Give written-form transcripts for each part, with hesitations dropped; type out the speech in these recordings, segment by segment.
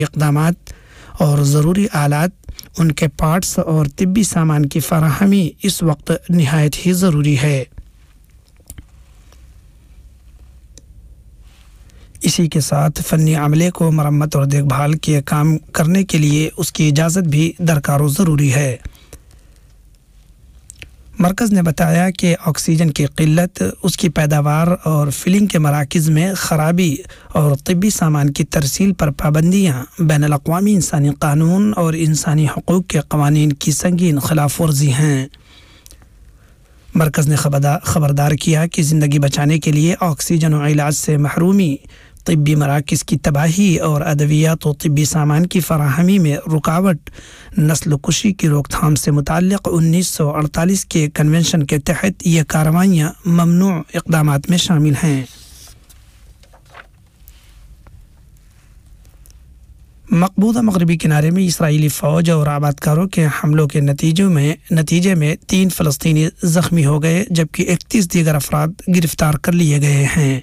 اقدامات اور ضروری آلات، ان کے پارٹس اور طبی سامان کی فراہمی اس وقت نہایت ہی ضروری ہے۔ اسی کے ساتھ فنی عملے کو مرمت اور دیکھ بھال کے کام کرنے کے لیے اس کی اجازت بھی درکار و ضروری ہے۔ مرکز نے بتایا کہ آکسیجن کی قلت، اس کی پیداوار اور فلنگ کے مراکز میں خرابی اور طبی سامان کی ترسیل پر پابندیاں بین الاقوامی انسانی قانون اور انسانی حقوق کے قوانین کی سنگین خلاف ورزی ہیں۔ مرکز نے خبردار کیا کہ زندگی بچانے کے لیے آکسیجن و علاج سے محرومی، طبی مراکز کی تباہی اور ادویات و طبی سامان کی فراہمی میں رکاوٹ نسل کشی کی روک تھام سے متعلق 1948 کے کنونشن کے تحت یہ کارروائیاں ممنوع اقدامات میں شامل ہیں۔ مقبوضہ مغربی کنارے میں اسرائیلی فوج اور آبادکاروں کے حملوں کے نتیجے میں 3 فلسطینی زخمی ہو گئے، جبکہ 31 دیگر افراد گرفتار کر لیے گئے ہیں۔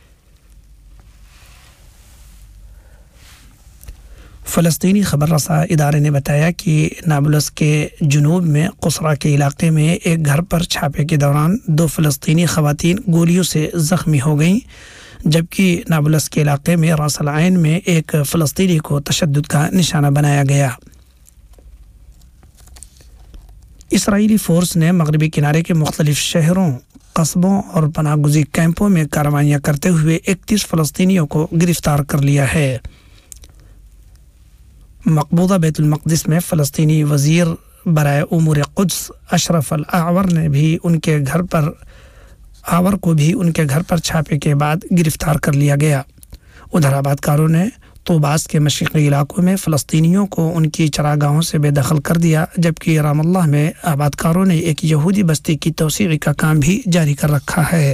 فلسطینی خبر رساں ادارے نے بتایا کہ نابلس کے جنوب میں قصرہ کے علاقے میں ایک گھر پر چھاپے کے دوران 2 فلسطینی خواتین گولیوں سے زخمی ہو گئیں، جبکہ نابلس کے علاقے میں راس العین میں ایک فلسطینی کو تشدد کا نشانہ بنایا گیا۔ اسرائیلی فورس نے مغربی کنارے کے مختلف شہروں، قصبوں اور پناہ گزین کیمپوں میں کارروائیاں کرتے ہوئے 31 فلسطینیوں کو گرفتار کر لیا ہے۔ مقبوضہ بیت المقدس میں فلسطینی وزیر برائے امور قدس اشرف الاعور نے بھی ان کے گھر پر چھاپے کے بعد گرفتار کر لیا گیا۔ ادھر آبادکاروں نے طوباس کے مشرقی علاقوں میں فلسطینیوں کو ان کی چراگاہوں سے بے دخل کر دیا، جبکہ رام اللہ میں آبادکاروں نے ایک یہودی بستی کی توسیع کا کام بھی جاری کر رکھا ہے۔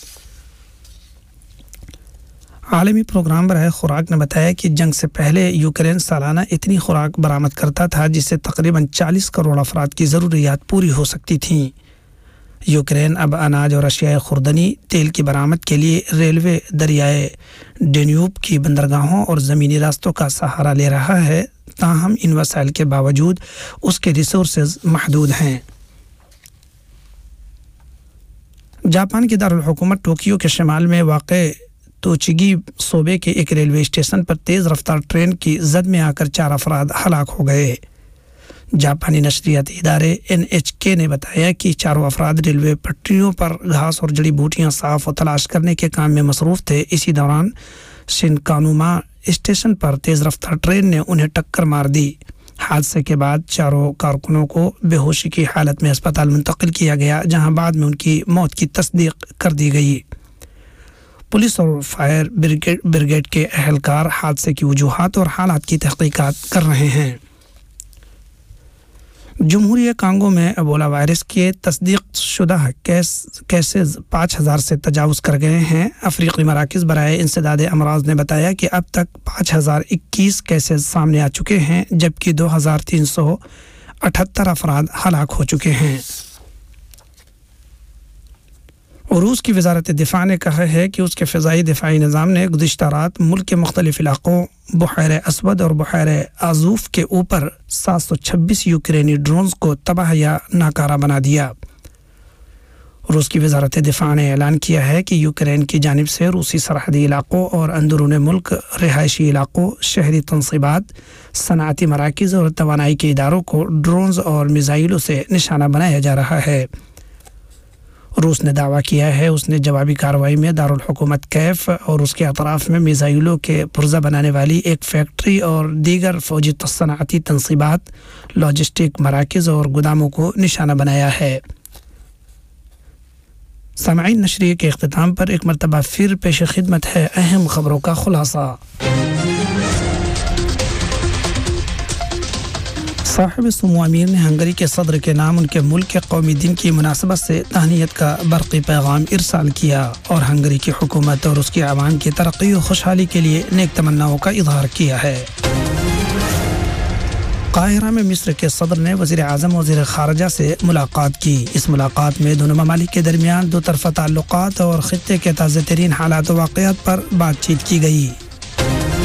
عالمی پروگرام برائے خوراک نے بتایا کہ جنگ سے پہلے یوکرین سالانہ اتنی خوراک برآمد کرتا تھا جس سے تقریباً 40 کروڑ افراد کی ضروریات پوری ہو سکتی تھیں۔ یوکرین اب اناج اور اشیاء خوردنی، تیل کی برآمد کے لیے ریلوے، دریائے ڈینیوب کی بندرگاہوں اور زمینی راستوں کا سہارا لے رہا ہے، تاہم ان وسائل کے باوجود اس کے ریسورسز محدود ہیں۔ جاپان کے دارالحکومت ٹوکیو کے شمال میں واقع توچیگی صوبے کے ایک ریلوے اسٹیشن پر تیز رفتار ٹرین کی زد میں آ کر 4 افراد ہلاک ہو گئے۔ جاپانی نشریاتی ادارے NHK نے بتایا کہ 4 افراد ریلوے پٹریوں پر گھاس اور جڑی بوٹیاں صاف و تلاش کرنے کے کام میں مصروف تھے۔ اسی دوران شنکانوما اسٹیشن پر تیز رفتار ٹرین نے انہیں ٹکر مار دی۔ حادثے کے بعد 4 کارکنوں کو بے ہوشی کی حالت میں اسپتال منتقل کیا گیا، جہاں بعد میں ان کی موت کی تصدیق کر دی گئی۔ پولیس اور فائر بریگیڈ کے اہلکار حادثے کی وجوہات اور حالات کی تحقیقات کر رہے ہیں۔ جمہوریہ کانگو میں ایبولا وائرس کے تصدیق شدہ کیسز 5000 سے تجاوز کر گئے ہیں۔ افریقی مراکز برائے انسداد امراض نے بتایا کہ اب تک 5021 کیسز سامنے آ چکے ہیں، جبکہ 2378 افراد ہلاک ہو چکے ہیں۔ روس کی وزارت دفاع نے کہا ہے کہ اس کے فضائی دفاعی نظام نے گزشتہ رات ملک کے مختلف علاقوں، بحیرہ اسود اور بحیرہ آزوف کے اوپر 726 یوکرینی ڈرونز کو تباہ یا ناکارہ بنا دیا۔ روس کی وزارت دفاع نے اعلان کیا ہے کہ یوکرین کی جانب سے روسی سرحدی علاقوں اور اندرون ملک رہائشی علاقوں، شہری تنصیبات، صنعتی مراکز اور توانائی کے اداروں کو ڈرونز اور میزائلوں سے نشانہ بنایا جا رہا ہے۔ روس نے دعویٰ کیا ہے اس نے جوابی کارروائی میں دارالحکومت کیف اور اس کے اطراف میں میزائلوں کے پرزہ بنانے والی ایک فیکٹری اور دیگر فوجی صنعتی تنصیبات، لاجسٹک مراکز اور گوداموں کو نشانہ بنایا ہے۔ سامعین، نشریے کے اختتام پر ایک مرتبہ پھر پیش خدمت ہے اہم خبروں کا خلاصہ۔ صاحب سمو امیر نے ہنگری کے صدر کے نام ان کے ملک کے قومی دن کی مناسبت سے تہنیت کا برقی پیغام ارسال کیا اور ہنگری کی حکومت اور اس کے عوام کی ترقی و خوشحالی کے لیے نیک تمناؤں کا اظہار کیا ہے۔ قاہرہ میں مصر کے صدر نے وزیر اعظم اور وزیر خارجہ سے ملاقات کی۔ اس ملاقات میں دونوں ممالک کے درمیان 2 طرفہ تعلقات اور خطے کے تازہ ترین حالات و واقعات پر بات چیت کی گئی۔